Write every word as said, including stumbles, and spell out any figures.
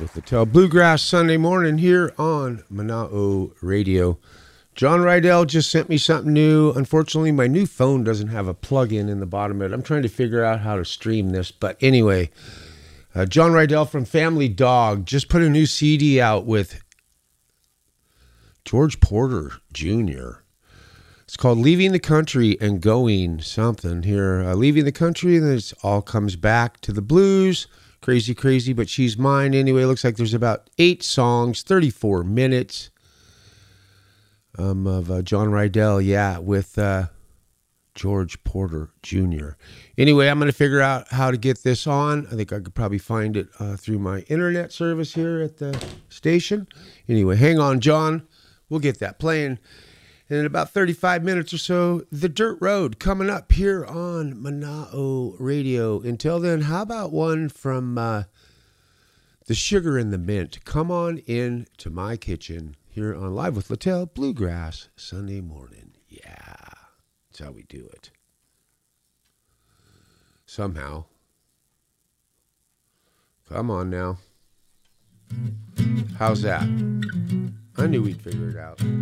with Littell. Bluegrass Sunday morning here on Mana'o Radio. John Rydell just sent me something new. Unfortunately, my new phone doesn't have a plug-in in the bottom of it. I'm trying to figure out how to stream this. But anyway, uh, John Rydell from Family Dog just put a new C D out with George Porter Junior It's called Leaving the Country and Going something here. Uh, leaving the country, and then it all comes back to the blues. Crazy, crazy, but she's mine. Anyway, it looks like there's about eight songs, thirty-four minutes um, of uh, John Rydell, yeah, with uh, George Porter Junior Anyway, I'm going to figure out how to get this on. I think I could probably find it uh, through my internet service here at the station. Anyway, hang on, John. We'll get that playing. And in about thirty-five minutes or so, The Dirt Road coming up here on Mana'o Radio. Until then, how about one from uh, The Sugar and the Mint? Come on in to my kitchen here on Live with Littell Bluegrass Sunday morning. Yeah, that's how we do it. Somehow. Come on now. How's that? I knew we'd figure it out.